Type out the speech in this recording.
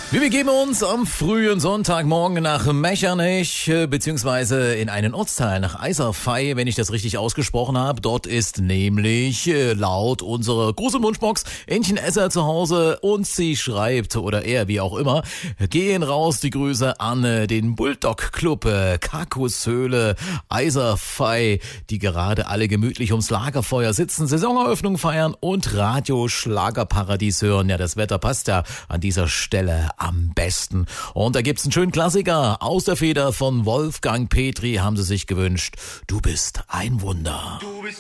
Wir begeben uns am frühen Sonntagmorgen nach Mechernich, beziehungsweise in einen Ortsteil nach Eiserfey, wenn ich das richtig ausgesprochen habe. Dort ist nämlich laut unserer großen Wunschbox Entchen Esser zu Hause und sie schreibt, oder er, wie auch immer, gehen raus die Grüße an den Bulldog Club, Kakushöhle, Eiserfey, die gerade alle gemütlich ums Lagerfeuer sitzen, Saisoneröffnung feiern und Radio Schlagerparadies hören. Ja, das Wetter passt ja an dieser Stelle am besten. Und da gibt's einen schönen Klassiker aus der Feder von Wolfgang Petri, haben sie sich gewünscht. Du bist ein Wunder.